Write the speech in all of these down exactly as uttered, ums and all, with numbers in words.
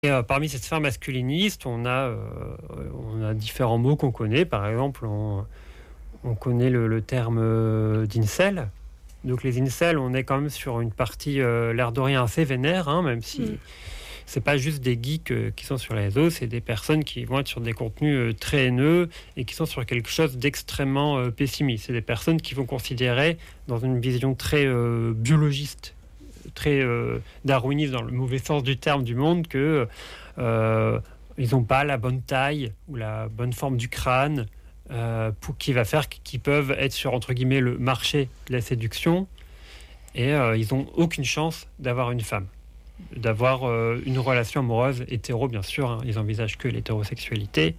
Et euh, parmi cette sphère masculiniste, on a, euh, on a différents mots qu'on connaît. Par exemple, on, on connaît le, le terme euh, d'incel. Donc les incels, on est quand même sur une partie, euh, l'air de rien, assez vénère, hein, même si mm. c'est pas juste des geeks euh, qui sont sur les réseaux, c'est des personnes qui vont être sur des contenus euh, très haineux et qui sont sur quelque chose d'extrêmement euh, pessimiste. C'est des personnes qui vont considérer, dans une vision très euh, biologiste, très euh, darwiniste dans le mauvais sens du terme du monde, que euh, ils n'ont pas la bonne taille ou la bonne forme du crâne euh, pour, qui va faire qu'ils peuvent être sur, entre guillemets, le marché de la séduction, et euh, ils n'ont aucune chance d'avoir une femme, d'avoir euh, une relation amoureuse hétéro, bien sûr, hein, ils envisagent que l'hétérosexualité.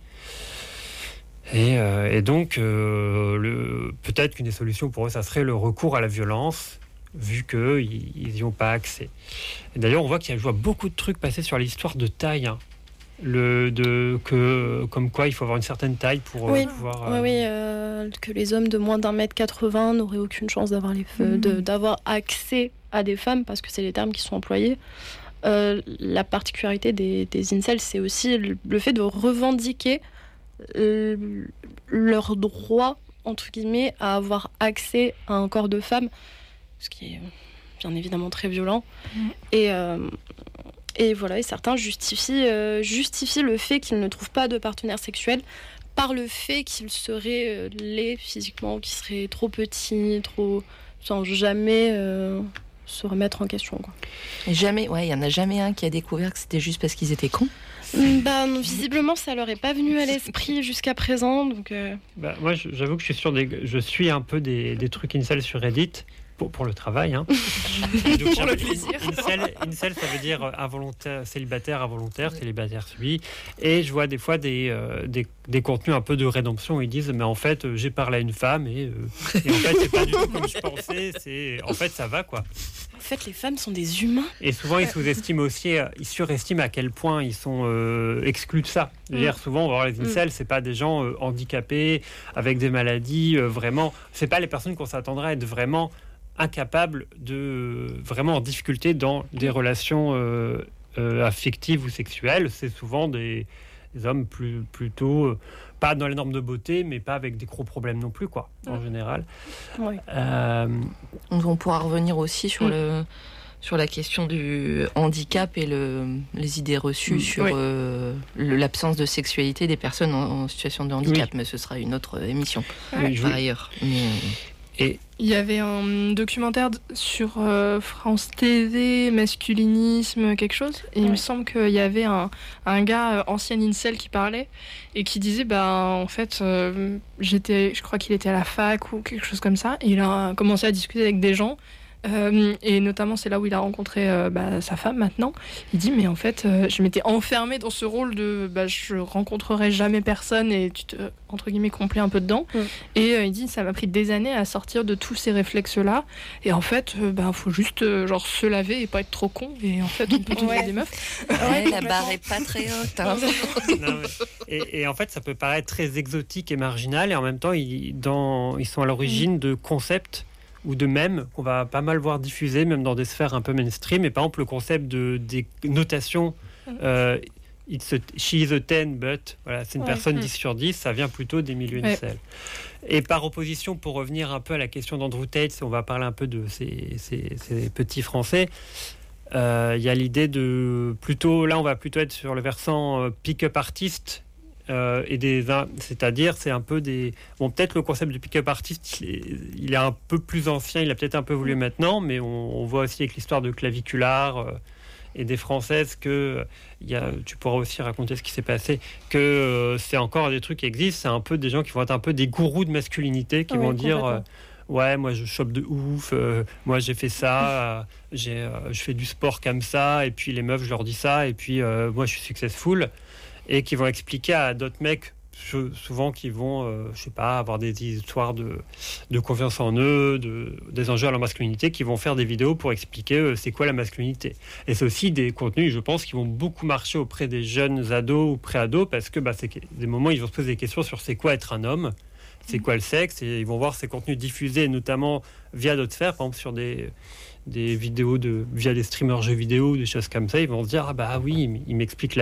Et, euh, et donc euh, le, peut-être qu'une des solutions pour eux, ça serait le recours à la violence, vu qu'ils n'y ont pas accès. Et d'ailleurs, on voit qu'il y a, je vois beaucoup de trucs passer sur l'histoire de taille, hein. Le, de, que, comme quoi il faut avoir une certaine taille pour oui. euh, pouvoir... Euh... Oui, oui euh, que les hommes de moins d'un mètre quatre-vingts n'auraient aucune chance d'avoir, les feux, mmh. de, d'avoir accès à des femmes, parce que c'est les termes qui sont employés. Euh, la particularité des, des incels, c'est aussi le, le fait de revendiquer euh, leur droit, entre guillemets, à avoir accès à un corps de femme, ce qui est bien évidemment très violent. Mmh. Et, euh, et voilà, et certains justifient, euh, justifient le fait qu'ils ne trouvent pas de partenaire sexuel par le fait qu'ils seraient euh, laids physiquement, qu'ils seraient trop petits, trop... sans jamais euh, se remettre en question, quoi. Et jamais, ouais, il n'y en a jamais un qui a découvert que c'était juste parce qu'ils étaient cons. Bah, non, visiblement, ça leur est pas venu à l'esprit jusqu'à présent. Donc, euh... bah, moi, j'avoue que je suis sur des, je suis un peu des, des trucs incel sur Reddit. Pour, pour le travail, hein. Donc, pour le plaisir. Incel, incel, ça veut dire involontaire, célibataire, involontaire, oui. Célibataire subi. Et je vois des fois des, euh, des, des contenus un peu de rédemption où ils disent, mais en fait, euh, j'ai parlé à une femme et, euh, et en fait, c'est pas du tout comme je pensais. C'est, en fait, ça va, quoi. En fait, les femmes sont des humains. Et souvent, ils sous-estiment aussi, ils surestiment à quel point ils sont euh, exclus de ça. Je veux dire, souvent, on va voir les incels, mm. c'est pas des gens euh, handicapés, avec des maladies, euh, vraiment. C'est pas les personnes qu'on s'attendrait à être vraiment incapables de vraiment en difficulté dans des relations euh, euh, affectives ou sexuelles. C'est souvent des, des hommes plus, plutôt euh, pas dans les normes de beauté, mais pas avec des gros problèmes non plus, quoi, en mmh. général. Oui. Euh... On pourra revenir aussi sur, mmh. le, sur la question du handicap et le, les idées reçues mmh. sur oui. euh, le, l'absence de sexualité des personnes en, en situation de handicap, oui. mais ce sera une autre émission, oui, par ailleurs. Mais... Et il y avait un documentaire sur euh, France T V, masculinisme, quelque chose, et ouais. il me semble qu'il y avait un, un gars euh, ancien incel qui parlait et qui disait bah en fait euh, j'étais, je crois qu'il était à la fac ou quelque chose comme ça, et il a commencé à discuter avec des gens. Euh, et notamment c'est là où il a rencontré euh, bah, sa femme maintenant. Il dit mais en fait euh, je m'étais enfermé dans ce rôle de bah, je rencontrerai jamais personne et tu te entre guillemets complais un peu dedans mm. et euh, il dit ça m'a pris des années à sortir de tous ces réflexes là, et en fait euh, bah, faut juste euh, genre se laver et pas être trop con, et en fait on peut trouver ouais. des meufs. Ouais, la barre est pas très haute, hein. Non, mais, et, et en fait ça peut paraître très exotique et marginal, et en même temps ils, dans, ils sont à l'origine mm. de concepts ou de mèmes qu'on va pas mal voir diffuser, même dans des sphères un peu mainstream. Et par exemple, le concept de, des notations, euh, it's a, she is a ten, but, voilà, c'est une ouais. personne dix sur dix, ça vient plutôt des milieux incels. Ouais. Et par opposition, pour revenir un peu à la question d'Andrew Tate, on va parler un peu de ces, ces, ces petits Français, il euh, y a l'idée de, plutôt, là on va plutôt être sur le versant euh, pick-up artiste, Euh, et des, c'est-à-dire c'est un peu des bon, peut-être le concept de pick-up artist il est, il est un peu plus ancien, il a peut-être un peu évolué maintenant, mais on, on voit aussi avec l'histoire de Claviculaire euh, et des Françaises que il y a, tu pourras aussi raconter ce qui s'est passé, que euh, c'est encore des trucs qui existent, c'est un peu des gens qui vont être un peu des gourous de masculinité qui ah vont oui, dire euh, ouais moi je chope de ouf, euh, moi j'ai fait ça, euh, j'ai, euh, je fais du sport comme ça, et puis les meufs je leur dis ça, et puis euh, moi je suis successful, et qui vont expliquer à d'autres mecs, souvent qui vont, euh, je sais pas, avoir des histoires de, de confiance en eux, de, des enjeux à leur masculinité, qui vont faire des vidéos pour expliquer euh, c'est quoi la masculinité. Et c'est aussi des contenus, je pense, qui vont beaucoup marcher auprès des jeunes ados ou pré-ados, parce que bah, c'est des moments où ils vont se poser des questions sur c'est quoi être un homme, c'est quoi le sexe, et ils vont voir ces contenus diffusés, notamment via d'autres sphères, par exemple sur des, des vidéos de, via des streamers jeux vidéo, des choses comme ça, ils vont se dire ah bah oui, il m'explique